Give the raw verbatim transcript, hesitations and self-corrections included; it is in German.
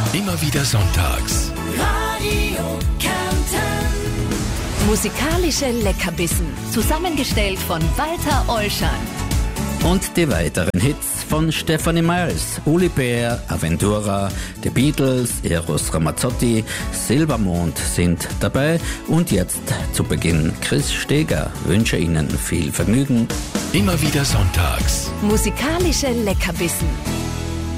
Immer wieder sonntags. Radio Kärnten. Musikalische Leckerbissen, zusammengestellt von Walter Ollschan. Und die weiteren Hits von Stephanie Miles, Uli Bär, Aventura, The Beatles, Eros Ramazzotti, Silbermond sind dabei. Und jetzt zu Beginn Chris Steger. Wünsche Ihnen viel Vergnügen. Immer wieder sonntags. Musikalische Leckerbissen.